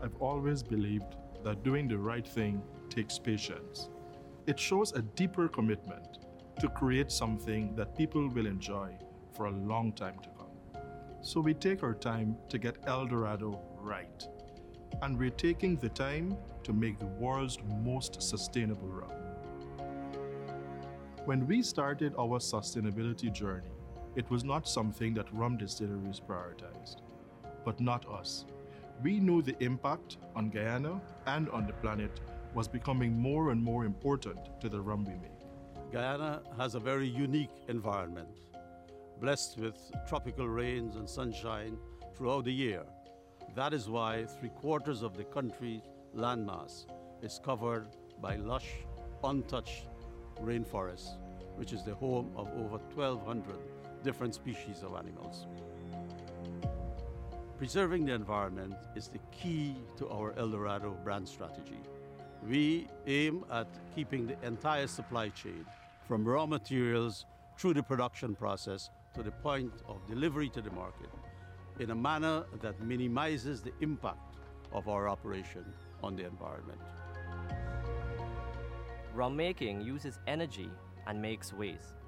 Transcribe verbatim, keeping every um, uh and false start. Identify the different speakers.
Speaker 1: I've always believed that doing the right thing takes patience. It shows a deeper commitment to create something that people will enjoy for a long time to come. So we take our time to get El Dorado right. And we're taking the time to make the world's most sustainable rum. When we started our sustainability journey, it was not something that rum distilleries prioritized. But not us. We knew the impact on Guyana and on the planet was becoming more and more important to the rum we make.
Speaker 2: Guyana has a very unique environment, blessed with tropical rains and sunshine throughout the year. That is why three quarters of the country's landmass is covered by lush, untouched rainforests, which is the home of over twelve hundred different species of animals. Preserving the environment is the key to our El Dorado brand strategy. We aim at keeping the entire supply chain, from raw materials through the production process to the point of delivery to the market, in a manner that minimizes the impact of our operation on the environment.
Speaker 3: Rum making uses energy and makes waste.